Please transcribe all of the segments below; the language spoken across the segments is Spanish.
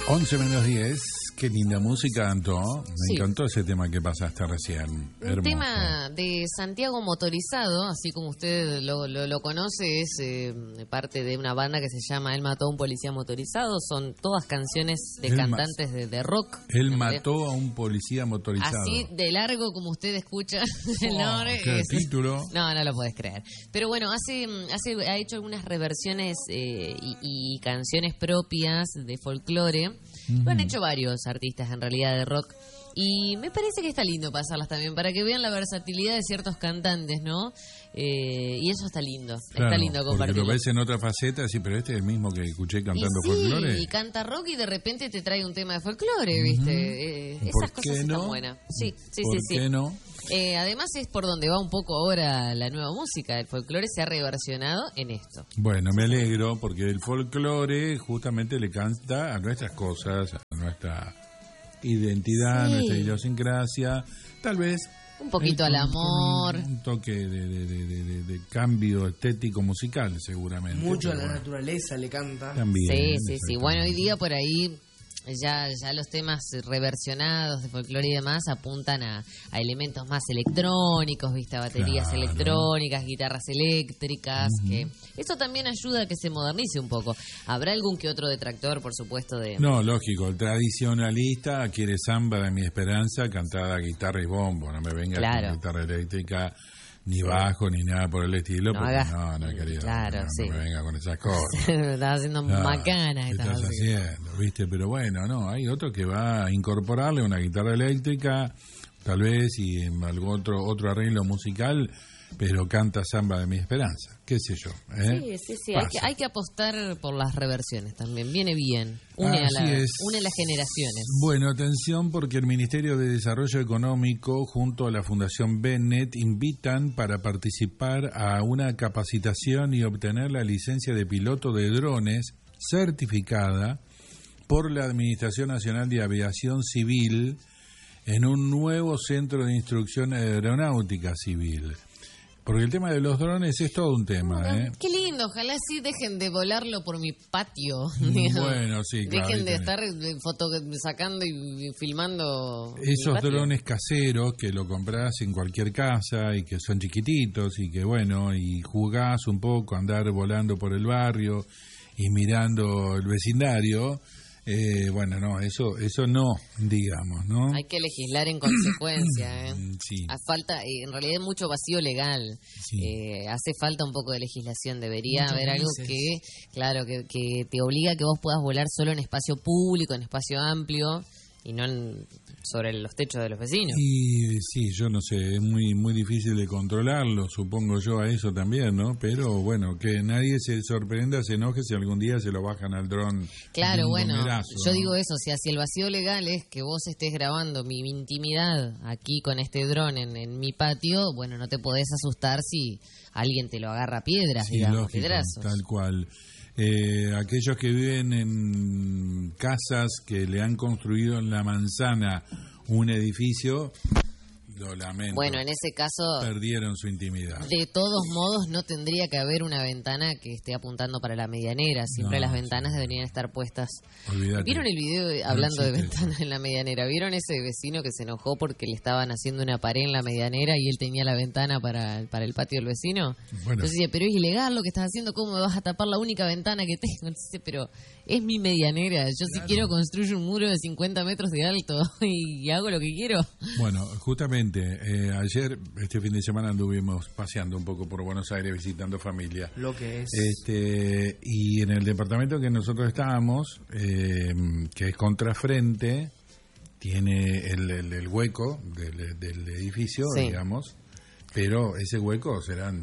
11:10, qué linda música, Anto. Me encantó ese tema que pasaste recién. Un tema de Santiago Motorizado, así como usted lo conoce, es parte de una banda que se llama Él mató a un policía motorizado. Son todas canciones de cantantes de rock. Él mató a un policía motorizado. Así de largo como usted escucha el nombre. ¿Qué título? No lo puedes creer. Pero bueno, ha hecho algunas reversiones y canciones propias de folclore. Lo han hecho varios artistas en realidad de rock. Y me parece que está lindo pasarlas también, para que vean la versatilidad de ciertos cantantes, ¿no? Y eso está lindo, claro, está lindo compartirlo. Porque lo ves en otra faceta, sí, pero este es el mismo que escuché cantando folclore. Y canta rock y de repente te trae un tema de folclore, ¿viste? Esas cosas están buenas. Sí. ¿Por qué no? Además es por donde va un poco ahora la nueva música. El folclore se ha reversionado en esto. Bueno, me alegro, porque el folclore justamente le canta a nuestras cosas, a nuestra identidad, nuestra idiosincrasia, tal vez un poquito al amor, un toque de cambio estético musical, seguramente. Mucho a la naturaleza le canta. También. Sí. Bueno, hoy día por ahí ya los temas reversionados de folclore y demás apuntan a elementos más electrónicos, ¿viste? Baterías electrónicas, guitarras eléctricas, que eso también ayuda a que se modernice un poco. Habrá algún que otro detractor, por supuesto, de... No, lógico, el tradicionalista quiere samba de mi esperanza cantada a guitarra y bombo, no me venga con guitarra eléctrica, ni bajo, ni nada por el estilo, no, querido. Claro, no me venga con esas cosas. Estás haciendo macana. ¿Qué estás haciendo? ¿Viste? Pero bueno, no, hay otro que va a incorporarle una guitarra eléctrica, tal vez, y en algún otro arreglo musical, pero canta samba de mi esperanza, qué sé yo. Sí. Hay que apostar por las reversiones también, viene bien, une las generaciones. Bueno, atención, porque el Ministerio de Desarrollo Económico junto a la Fundación Bennett invitan para participar a una capacitación y obtener la licencia de piloto de drones certificada por la Administración Nacional de Aviación Civil en un nuevo centro de instrucción aeronáutica civil. Porque el tema de los drones es todo un tema, ¿eh? Qué lindo, ojalá sí dejen de volarlo por mi patio. Bueno, sí, claro. Dejen de estar sacando y filmando. Esos drones caseros que lo compras en cualquier casa y que son chiquititos y que y jugás un poco, andar volando por el barrio y mirando el vecindario. Eso no, digamos, ¿no? Hay que legislar en consecuencia, ¿eh? Sí. Falta, en realidad, mucho vacío legal. Sí. Hace falta un poco de legislación. Debería haber algo que te obliga a que vos puedas volar solo en espacio público, en espacio amplio, y no sobre los techos de los vecinos. Y sí, yo no sé, es muy difícil de controlarlo, supongo yo a eso también, ¿no? Pero bueno, que nadie se sorprenda, se enoje si algún día se lo bajan al dron. Claro, yo digo eso, si el vacío legal es que vos estés grabando mi intimidad aquí con este dron en mi patio, bueno, no te podés asustar si alguien te lo agarra a piedras, digamos, lógico, piedrazos. Tal cual. Aquellos que viven en casas que le han construido en la manzana un edificio, lo lamento. Bueno, en ese caso perdieron su intimidad. De todos modos, no tendría que haber una ventana que esté apuntando para la medianera. Siempre las ventanas deberían estar puestas. Olvídate. ¿Vieron el video hablando de ventanas en la medianera? ¿Vieron ese vecino que se enojó porque le estaban haciendo una pared en la medianera y él tenía la ventana para el patio del vecino? Bueno. Entonces decía, pero es ilegal lo que estás haciendo, ¿cómo me vas a tapar la única ventana que tengo? Entonces, pero es mi medianera. Yo si quiero construyo un muro de 50 metros de alto y hago lo que quiero. Bueno, justamente ayer, este fin de semana, anduvimos paseando un poco por Buenos Aires visitando familia. Lo que es. Y en el departamento que nosotros estábamos, que es contrafrente, tiene el hueco del edificio, digamos, pero ese hueco serán,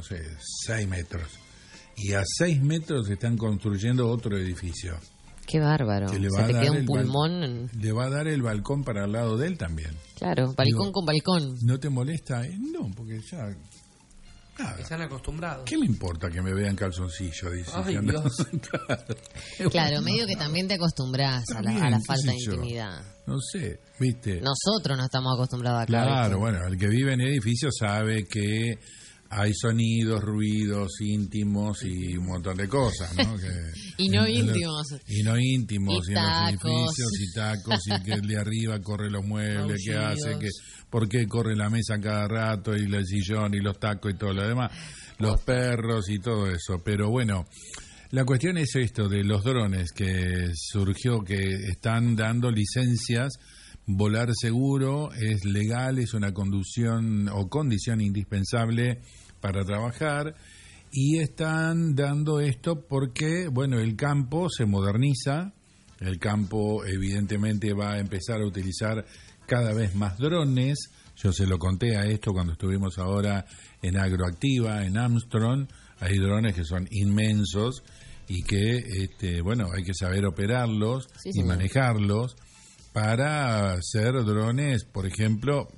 6 metros. Y a 6 metros están construyendo otro edificio. Qué bárbaro. Que le va a dar un pulmón. Le va a dar el balcón para el lado de él también. Claro, balcón con balcón. ¿No te molesta? No, porque ya... Nada. Están acostumbrados. ¿Qué me importa que me vean calzoncillo? Dice. Ay, Dios. Claro, medio que también te acostumbras a la falta de intimidad. No sé, ¿viste? Nosotros no estamos acostumbrados a Claro, bueno, el que vive en edificio sabe que hay sonidos, ruidos íntimos y un montón de cosas, ¿no? Y no íntimos. Y no íntimos, Y y en los tacos. edificios, y tacos, y que el de arriba corre los muebles, que hace, que por qué corre la mesa cada rato, y el sillón, y los tacos, y todo lo demás, los perros y todo eso. Pero bueno, la cuestión es esto de los drones, que surgió, que están dando licencias. Volar seguro es legal, es una condición indispensable para trabajar, y están dando esto porque, bueno, el campo se moderniza, el campo evidentemente va a empezar a utilizar cada vez más drones. Yo se lo conté a esto cuando estuvimos ahora en Agroactiva, en Armstrong. Hay drones que son inmensos y que, bueno, hay que saber operarlos y manejarlos para hacer drones, por ejemplo,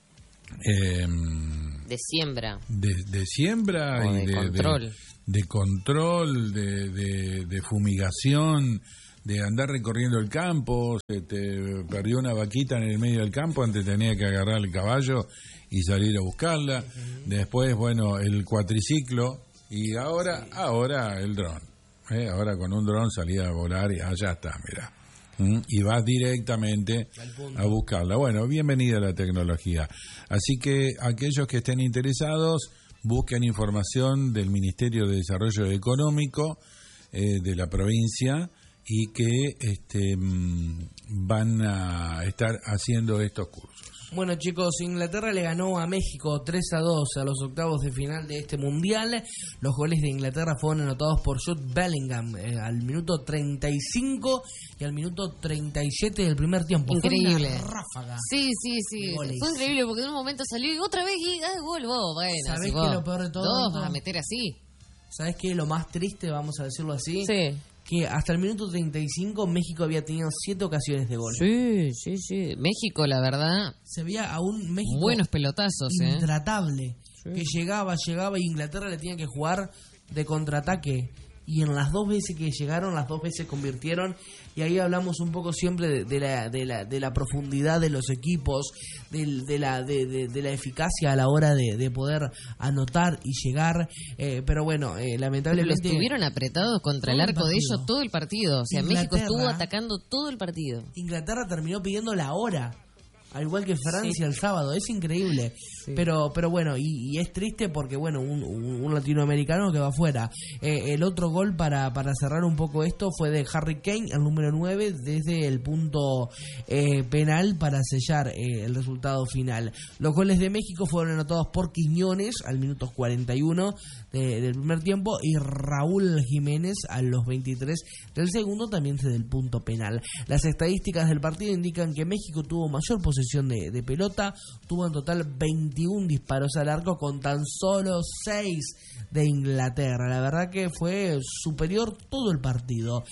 de siembra. De siembra o y de control. De control, de fumigación, de andar recorriendo el campo. Se te perdió una vaquita en el medio del campo, antes tenía que agarrar el caballo y salir a buscarla. Después, bueno, el cuatriciclo, y ahora el dron. Ahora con un dron salía a volar y allá está, mirá. Y vas directamente a buscarla. Bueno, bienvenida a la tecnología. Así que aquellos que estén interesados, busquen información del Ministerio de Desarrollo Económico de la provincia, y que van a estar haciendo estos cursos. Bueno, chicos, Inglaterra le ganó a México 3-2 a los octavos de final de este mundial. Los goles de Inglaterra fueron anotados por Jude Bellingham al minuto 35 y al minuto 37 del primer tiempo. Increíble. Fue una ráfaga. Sí. Fue increíble porque en un momento salió y otra vez y gol vos. Bueno, ¿sabés si qué es lo peor de todo? Dos vas a meter así. ¿Sabés qué es lo más triste, vamos a decirlo así? Sí. Que hasta el minuto 35 México había tenido 7 ocasiones de gol. Sí. México, la verdad. Se veía a un México buenos pelotazos, intratable. Sí. Que llegaba y Inglaterra le tenía que jugar de contraataque. Y en las 2 veces que llegaron, las 2 veces convirtieron. Y ahí hablamos un poco siempre de la profundidad de los equipos, de la eficacia a la hora de poder anotar y llegar. Pero bueno, lamentablemente... Pero estuvieron apretados contra el arco de ellos todo el partido. O sea, México estuvo atacando todo el partido. Inglaterra terminó pidiendo la hora, al igual que Francia el sábado. Es increíble. Sí. Pero bueno, y es triste porque, bueno, un latinoamericano que va afuera. El otro gol para cerrar un poco esto fue de Harry Kane, el número 9, desde el punto penal para sellar el resultado final. Los goles de México fueron anotados por Quiñones al minuto 41 del primer tiempo, y Raúl Jiménez a los 23 del segundo, también desde el punto penal. Las estadísticas del partido indican que México tuvo mayor posesión de pelota, tuvo en total 21 disparos al arco con tan solo 6 de Inglaterra. La verdad que fue superior todo el partido.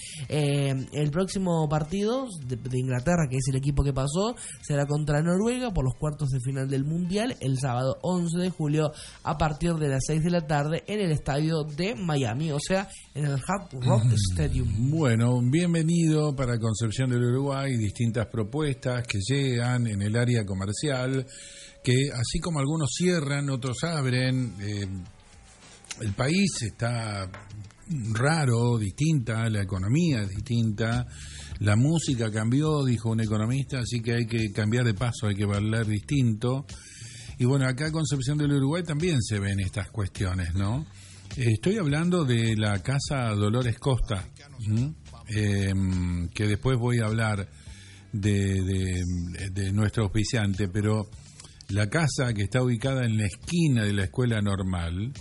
El próximo partido de Inglaterra, que es el equipo que pasó, será contra Noruega por los cuartos de final del Mundial el sábado 11 de julio a partir de las 6 de la tarde en el estadio de Miami, o sea, en el Hard Rock Stadium. Bueno, bienvenido para Concepción del Uruguay, distintas propuestas que llegan en el área comercial, que así como algunos cierran, otros abren. El país está raro, distinta, la economía es distinta, la música cambió, dijo un economista, así que hay que cambiar de paso, hay que bailar distinto. Y bueno, acá en Concepción del Uruguay también se ven estas cuestiones, ¿no? Estoy hablando de la Casa Dolores Costa, que después voy a hablar de nuestro auspiciante, pero la casa, que está ubicada en la esquina de la Escuela Normal,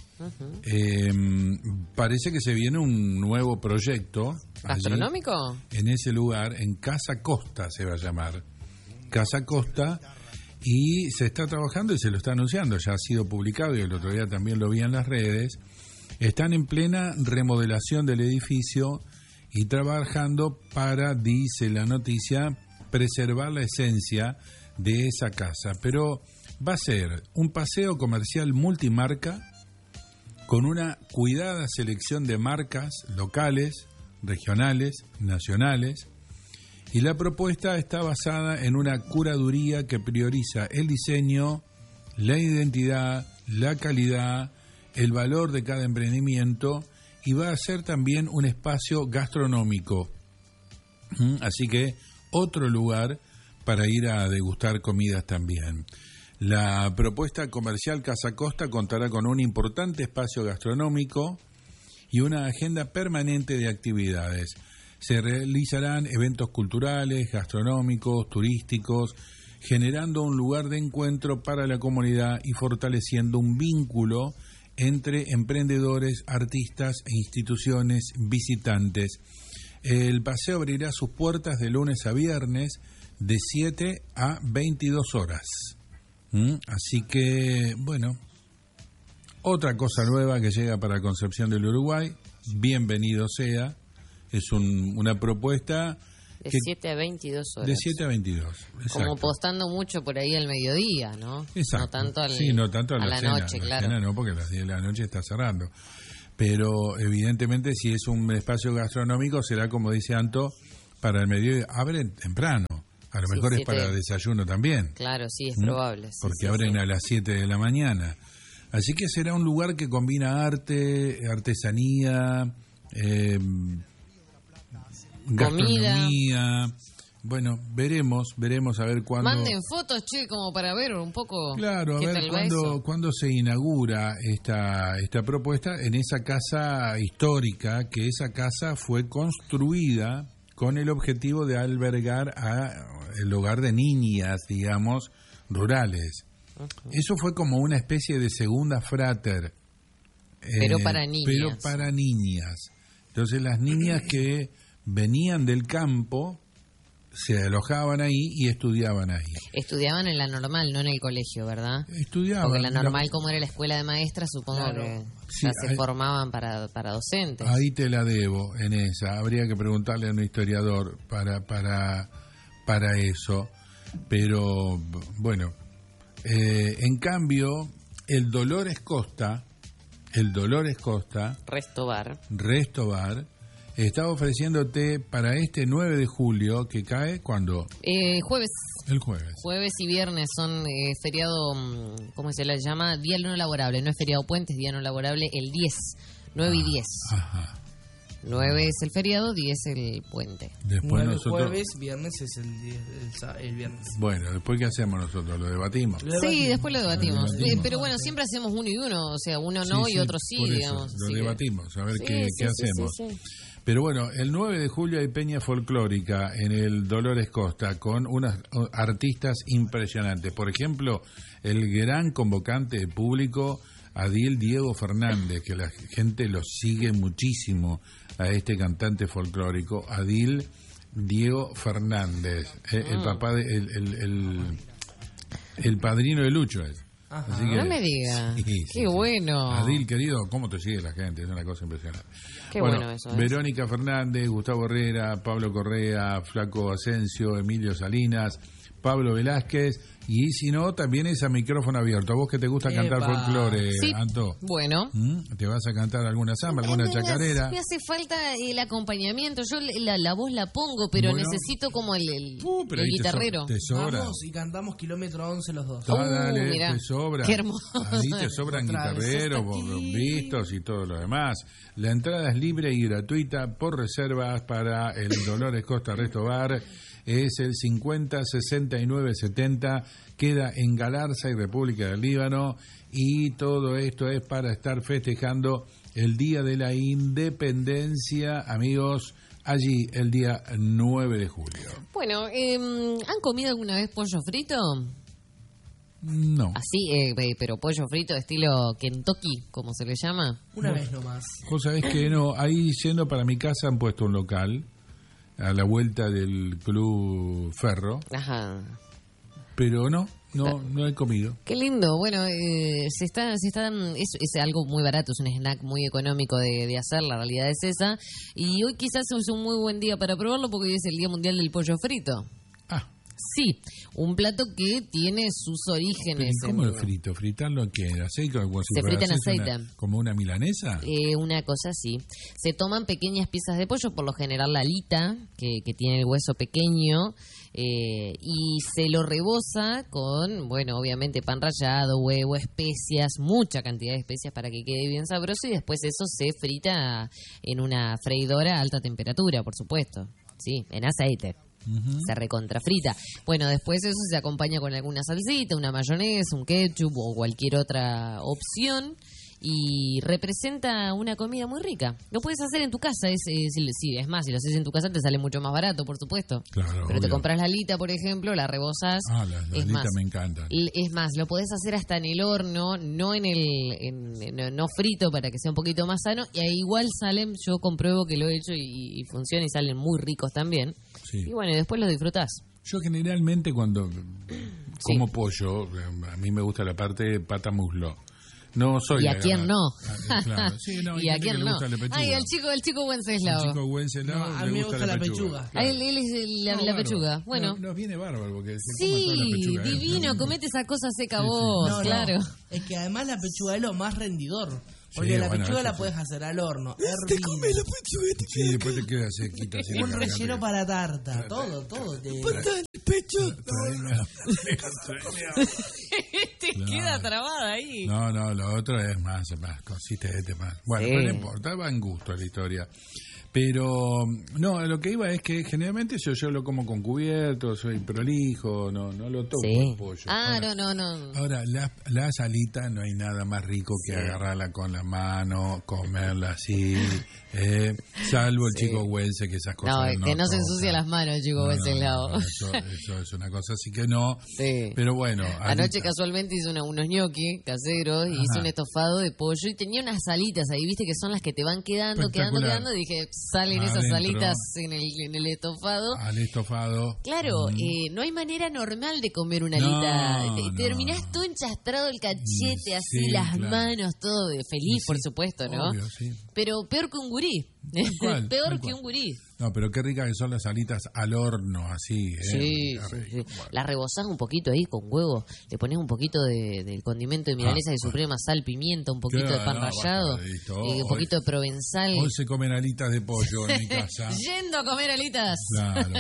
parece que se viene un nuevo proyecto. ¿Gastronómico? En ese lugar, en Casa Costa se va a llamar. Casa Costa, y se está trabajando y se lo está anunciando, ya ha sido publicado y el otro día también lo vi en las redes. Están en plena remodelación del edificio y trabajando para, dice la noticia, preservar la esencia de esa casa. Pero va a ser un paseo comercial multimarca con una cuidada selección de marcas locales, regionales, nacionales, y la propuesta está basada en una curaduría que prioriza el diseño, la identidad, la calidad el valor de cada emprendimiento y va a ser también un espacio gastronómico. Así que otro lugar para ir a degustar comidas también. La propuesta comercial Casa Costa contará con un importante espacio gastronómico y una agenda permanente de actividades. Se realizarán eventos culturales, gastronómicos, turísticos, generando un lugar de encuentro para la comunidad y fortaleciendo un vínculo entre emprendedores, artistas e instituciones visitantes. El paseo abrirá sus puertas de lunes a viernes de 7 a 22 horas. Así que, bueno, otra cosa nueva que llega para Concepción del Uruguay, bienvenido sea. Es una propuesta de 7 a 22 horas. De 7 a 22, exacto. Como postando mucho por ahí al mediodía, ¿no? Exacto. No tanto, no tanto a la cena, noche, claro. Cena no, porque a las 10 de la noche está cerrando. Pero evidentemente si es un espacio gastronómico será, como dice Anto, para el mediodía. Abren temprano, a lo mejor es para desayuno también. Claro, sí, es probable. Porque abren a las 7 de la mañana. Así que será un lugar que combina arte, artesanía, gastronomía. Bueno, veremos a ver cuándo. Manden fotos, como para ver un poco. Claro, a ver cuándo se inaugura esta propuesta en esa casa histórica, que esa casa fue construida con el objetivo de albergar el hogar de niñas, digamos, rurales. Okay. Eso fue como una especie de segunda frater. Pero para niñas. Pero para niñas. Entonces las niñas que venían del campo se alojaban ahí y estudiaban ahí. Estudiaban en la normal, no en el colegio, ¿verdad? Estudiaban. Porque la normal, como era la escuela de maestras, supongo que ya se formaban para docentes. Ahí te la debo en esa. Habría que preguntarle a un historiador para eso. Pero, bueno, en cambio, el Dolores Costa, Resto Bar, está ofreciéndote para este 9 de julio, que cae, ¿cuándo? Jueves. El jueves. Jueves y viernes son feriado, ¿cómo se le llama? Día no laborable, no es feriado puente, es día no laborable, el 10, 9 y 10. Ajá. 9 es el feriado, 10 el puente. Después nosotros... jueves, viernes es el viernes. Bueno, ¿después qué hacemos nosotros? ¿Lo debatimos? Sí, después lo debatimos. Pero bueno, siempre hacemos uno y uno, o sea, uno no y otro sí, digamos. Lo debatimos, a ver qué hacemos. Sí. Pero bueno, el 9 de julio hay peña folclórica en el Dolores Costa con unas artistas impresionantes. Por ejemplo, el gran convocante de público, Adil Diego Fernández, que la gente lo sigue muchísimo a este cantante folclórico, Adil Diego Fernández, el papá de el padrino de Lucho es. Así que, no me diga. Qué bueno. Adil, querido, ¿cómo te sigue la gente? Es una cosa impresionante. Qué bueno eso. Verónica Fernández, Gustavo Herrera, Pablo Correa, Flaco Asensio, Emilio Salinas, Pablo Velázquez, y si no, también es a micrófono abierto. ¿A vos que te gusta cantar folclore, Anto? Bueno. ¿Te vas a cantar alguna samba, alguna chacarera? Me hace falta el acompañamiento. Yo la voz la pongo, pero necesito como el guitarrero. Te sobra. Vamos y cantamos kilómetro 11 los dos. Dale, mirá, te sobra. Qué hermoso. Ahí te sobran guitarreros, vistos y todo lo demás. La entrada es libre y gratuita por reservas para el Dolores Costa Resto Bar. Es el 50 69 70, queda en Galarza y República del Líbano, y todo esto es para estar festejando el Día de la Independencia, amigos, allí el día 9 de julio. Bueno, ¿han comido alguna vez pollo frito? No. Así, pero pollo frito estilo Kentucky, como se le llama. Una vez nomás. Vos sabés que no, ahí yendo para mi casa han puesto un local a la vuelta del Club Ferro. Ajá. Pero no he comido. Qué lindo. Bueno, es algo muy barato, es un snack muy económico de hacer, la realidad es esa. Y hoy quizás es un muy buen día para probarlo porque hoy es el Día Mundial del Pollo Frito. Sí, un plato que tiene sus orígenes. ¿Cómo el frito? ¿Fritarlo qué? ¿Aceite? Se frita en aceite. ¿Como una milanesa? Una cosa así. Se toman pequeñas piezas de pollo, por lo general la alita, que tiene el hueso pequeño, y se lo reboza con, bueno, obviamente pan rallado, huevo, especias, mucha cantidad de especias para que quede bien sabroso, y después eso se frita en una freidora a alta temperatura, por supuesto. Sí, en aceite. Se recontrafrita. Bueno, después eso se acompaña con alguna salsita, una mayonesa, un ketchup o cualquier otra opción, y representa una comida muy rica. Lo puedes hacer en tu casa, es más, si lo haces en tu casa te sale mucho más barato, por supuesto. Claro, pero obvio. Te compras la alita, por ejemplo, la rebozas. La alita me encanta. Es más, lo podés hacer hasta en el horno, no no frito, para que sea un poquito más sano, y ahí igual salen, yo compruebo que lo he hecho y funciona, y salen muy ricos también. Sí. Y bueno, y después lo disfrutás. Yo generalmente cuando como pollo, a mí me gusta la parte pata muslo. No soy. ¿Y a quién no? Claro. Sí, no, ¿Y a quién no? Ay, el chico Wenceslao. El chico Wenceslao, a mí me gusta la pechuga. Claro. Él es la pechuga. Bueno. Nos viene bárbaro porque sí, divino, comete esa cosa seca vos, No, claro. Es que además la pechuga es lo más rendidor. Porque la pechuga la puedes hacer al horno, Te comes la pechuga. Sí, después te queda sequita. Un relleno para tarta, todo. El pecho. Te queda trabada ahí. No, lo otro es más consistente, más. Bueno, pero no importa, va en gusto la historia. Pero, no, lo que iba es que generalmente yo lo como con cubierto, soy prolijo, no lo toco el pollo. Ahora, no. Ahora, la salita no hay nada más rico que agarrarla con la mano, comerla así, salvo el chico Güense, que esas cosas no, que no se ensucia las manos el chico Wenceslao. Eso es una cosa así que no. Sí. Pero bueno. Anoche casualmente hice unos ñoqui caseros, y hice un estofado de pollo y tenía unas salitas ahí, viste, que son las que te van quedando, y dije, salen esas salitas en el estofado. Al estofado. Claro, no hay manera normal de comer una alita. Terminás todo enchastrado el cachete, así, las manos, todo de feliz, por supuesto, ¿no? Obvio, sí. Pero peor que un gurí. Peor que un gurí. No, pero qué ricas que son las alitas al horno, así. Sí. Bueno. Las rebozás un poquito ahí con huevo, le pones un poquito del condimento de milanesa de suprema, sal, pimienta, un poquito de pan rallado, un poquito de provenzal. Hoy se comen alitas de pollo en mi casa. Yendo a comer alitas. Claro.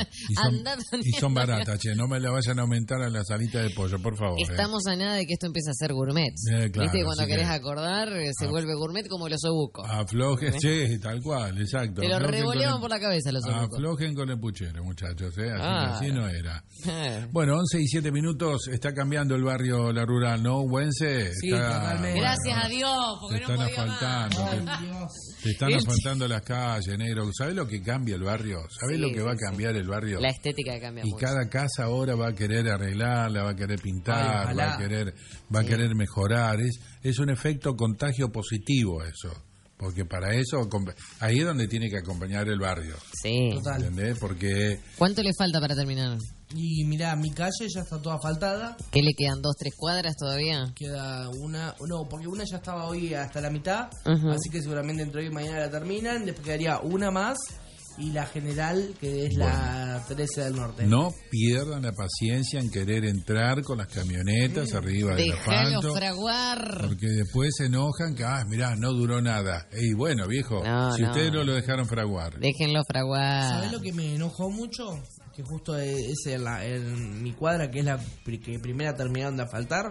Y son baratas, che. No me la vayan a aumentar a las alitas de pollo, por favor. Estamos a nada de que esto empiece a ser gourmet. Claro, ¿viste? Cuando querés acordar, se vuelve gourmet como los obucos. Aflojen, che, tal cual, exacto. Te lo revoleaban por la cabeza los obucos. Aflojen con el puchero, muchachos, así no era. Bueno, 11:07, está cambiando el barrio La Rural, ¿no, Güense? Sí, totalmente. Gracias a Dios, porque te están asfaltando. Te están asfaltando las calles, negro. ¿Sabés lo que cambia el barrio? ¿Sabés lo que va a cambiar el barrio? La estética cambia y mucho. Cada casa ahora va a querer arreglarla, va a querer pintar, va a querer mejorar. Es un efecto contagio positivo eso. Porque para eso, ahí es donde tiene que acompañar el barrio. Sí. Total. ¿Entendés? Porque... ¿Cuánto le falta para terminar? Y mirá, mi calle ya está toda asfaltada. ¿Qué le quedan? 2-3 cuadras todavía? Queda una... No, porque una ya estaba hoy hasta la mitad. Uh-huh. Así que seguramente entre hoy y mañana la terminan. Después quedaría una más. Y la general, que es la 13 del Norte. No pierdan la paciencia en querer entrar con las camionetas arriba del asfalto. Déjalo fraguar. Porque después se enojan que, mirá, no duró nada. Y bueno, viejo, si ustedes no lo dejaron fraguar. Déjenlo fraguar. ¿Sabés lo que me enojó mucho? Que justo es en mi cuadra, que es la que primera terminaron de asfaltar.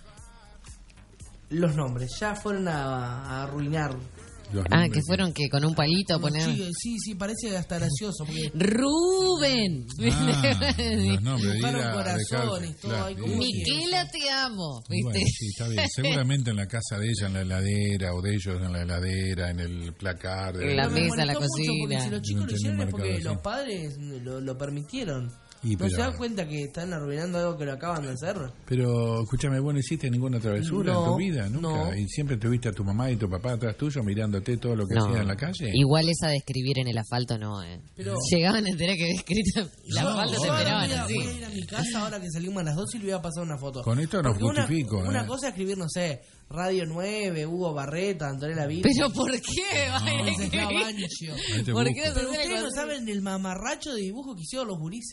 Los nombres ya fueron a arruinar. Que fueron que con un palito a poner. Sí, parece hasta gracioso. Porque... Rubén. Los nombres. Dibujaron corazones, todo ahí como Miquela, te amo. ¿Viste? Bueno, sí, está bien. Seguramente en la casa de ella, en la heladera, o de ellos en la heladera, en el placar. En la mesa, en la cocina. Si los chicos lo hicieron es porque los padres lo permitieron. ¿No se dan cuenta que están arruinando algo que lo acaban de hacer? Pero, escúchame, ¿vos no hiciste ninguna travesura en tu vida? ¿Nunca? No. ¿Y siempre tuviste a tu mamá y tu papá atrás tuyo mirándote todo lo que hacían en la calle? Igual esa de escribir en el asfalto no, Pero... Llegaban a enterar que había escrito el asfalto, se enteraban así. Voy a ir a mi casa ahora que salimos a las 12 y le voy a pasar una foto. Con esto no justifico. Una cosa es escribir, no sé, Radio 9, Hugo Barreta, Antonella Villa. ¿Pero por qué? ¿Por qué no saben el mamarracho de dibujo que hicieron los gurises? No,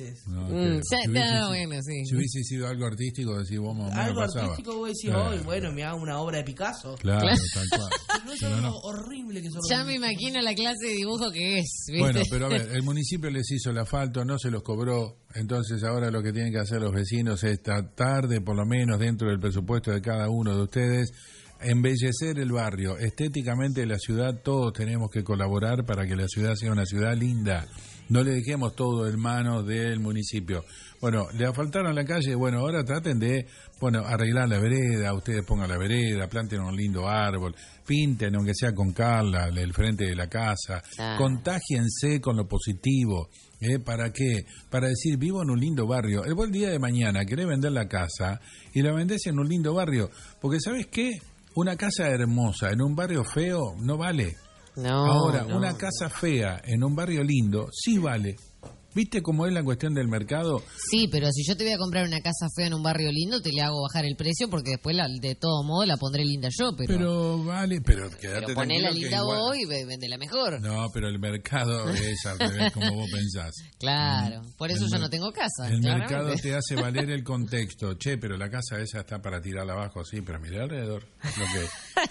Bueno, sí. Si hubiese sido algo artístico, decís vos, algo artístico, vos decís, hoy, bueno, me hago una obra de Picasso. Claro, tal cual. Pero no es horrible que son. Ya me imagino la clase de dibujo que es, ¿viste? Bueno, pero a ver, el municipio les hizo el asfalto, no se los cobró, entonces ahora lo que tienen que hacer los vecinos es tratar de, por lo menos dentro del presupuesto de cada uno de ustedes, embellecer el barrio. Estéticamente la ciudad, todos tenemos que colaborar para que la ciudad sea una ciudad linda. No le dejemos todo en manos del municipio. Bueno, le asfaltaron la calle, bueno, ahora traten de, arreglar la vereda, ustedes pongan la vereda, planten un lindo árbol, pinten, aunque sea con Carla, el frente de la casa, contágiense con lo positivo. ¿Para qué? Para decir, vivo en un lindo barrio. El buen día de mañana querés vender la casa y la vendés en un lindo barrio, porque ¿sabes qué? Una casa hermosa en un barrio feo no vale. Ahora, una casa fea en un barrio lindo sí vale. ¿Viste cómo es la cuestión del mercado? Sí, pero si yo te voy a comprar una casa fea en un barrio lindo, te le hago bajar el precio porque después de todo modo la pondré linda yo. Pero vale, pero quédate pero ponela linda vos y vendela mejor. No, pero el mercado es al revés como vos pensás. Claro, por eso yo no tengo casa. El mercado te hace valer el contexto. Che, pero la casa esa está para tirarla abajo, sí, pero mirá alrededor lo que...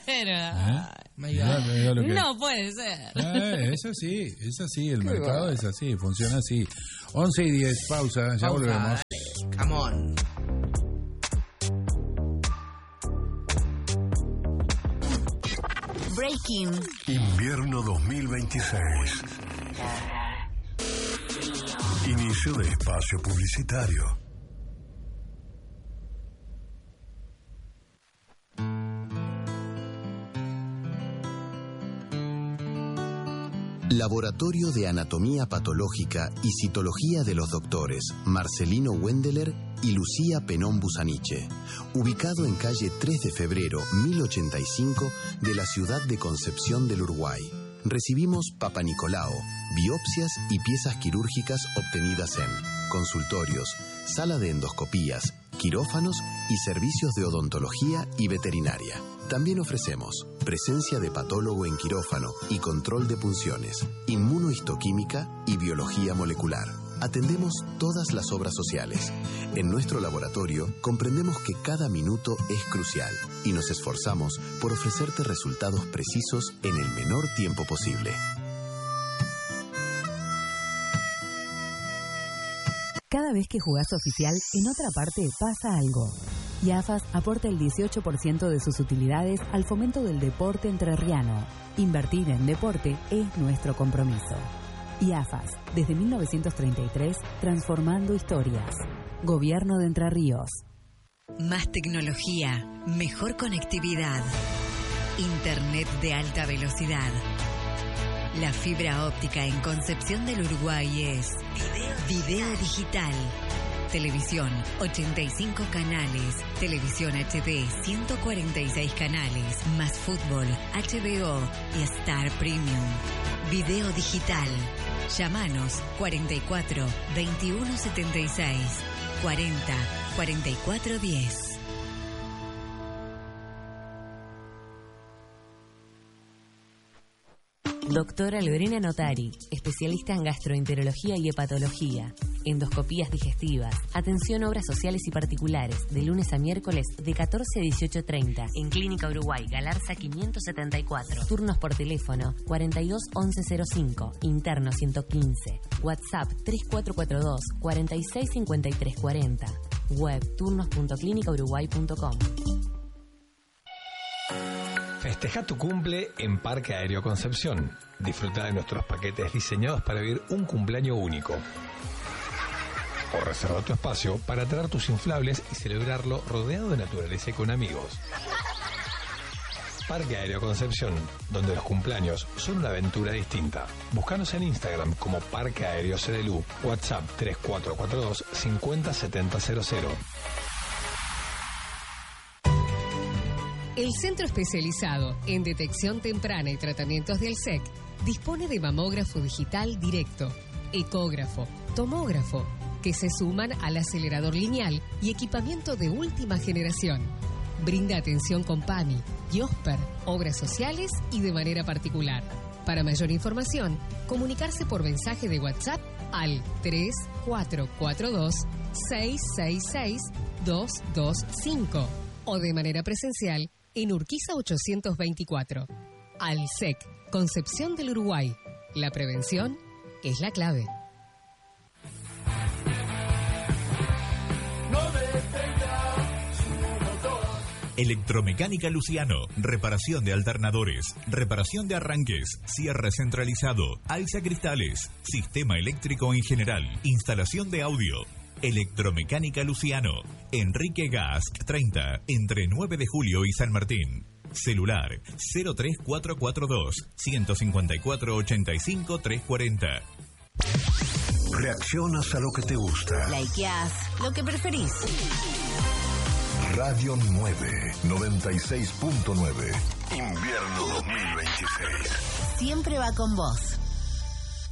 No puede ser. Es así, el mercado es así, funciona así. 11:10, pausa, ya volvemos. Come on. Breaking. Invierno 2026. Inicio de espacio publicitario. Laboratorio de Anatomía Patológica y Citología de los doctores Marcelino Wendeler y Lucía Penón Busaniche, ubicado en calle 3 de febrero 1085 de la ciudad de Concepción del Uruguay. Recibimos Papa Nicolao, biopsias y piezas quirúrgicas obtenidas en consultorios, sala de endoscopías, quirófanos y servicios de odontología y veterinaria. También ofrecemos presencia de patólogo en quirófano y control de punciones, inmunohistoquímica y biología molecular. Atendemos todas las obras sociales. En nuestro laboratorio comprendemos que cada minuto es crucial y nos esforzamos por ofrecerte resultados precisos en el menor tiempo posible. Cada vez que jugás oficial, en otra parte pasa algo. IAFAS aporta el 18% de sus utilidades al fomento del deporte entrerriano. Invertir en deporte es nuestro compromiso. IAFAS, desde 1933, transformando historias. Gobierno de Entre Ríos. Más tecnología, mejor conectividad. Internet de alta velocidad. La fibra óptica en Concepción del Uruguay es Video Digital. Televisión, 85 canales. Televisión HD, 146 canales. Más fútbol, HBO y Star Premium. Video Digital. Llámanos 44 21 76 40 44 10. Doctora Lorena Notari, especialista en gastroenterología y hepatología, endoscopías digestivas, atención a obras sociales y particulares, de lunes a miércoles de 14 a 18:30, en Clínica Uruguay, Galarza 574, turnos por teléfono 42 1105, interno 115, WhatsApp 3442 46 53 40, web turnos.clinicauruguay.com. Festeja tu cumple en Parque Aéreo Concepción. Disfruta de nuestros paquetes diseñados para vivir un cumpleaños único. O reserva tu espacio para traer tus inflables y celebrarlo rodeado de naturaleza y con amigos. Parque Aéreo Concepción, donde los cumpleaños son una aventura distinta. Búscanos en Instagram como Parque Aéreo CDLU, WhatsApp 3442 50 70 00. El Centro Especializado en Detección Temprana y Tratamientos del SEC dispone de mamógrafo digital directo, ecógrafo, tomógrafo, que se suman al acelerador lineal y equipamiento de última generación. Brinda atención con PAMI, IOSPER, obras sociales y de manera particular. Para mayor información, comunicarse por mensaje de WhatsApp al 3442-666-225 o de manera presencial en Urquiza 824. ALSEC, Concepción del Uruguay. La prevención es la clave. Electromecánica Luciano, reparación de alternadores, reparación de arranques, cierre centralizado, alza cristales, sistema eléctrico en general, instalación de audio. Electromecánica Luciano, Enrique Gask 30, entre 9 de julio y San Martín. Celular 03442 154 85 340. Reaccionas a lo que te gusta. Likeás lo que preferís. Radio 9, 96.9. Invierno 2026. Siempre va con vos.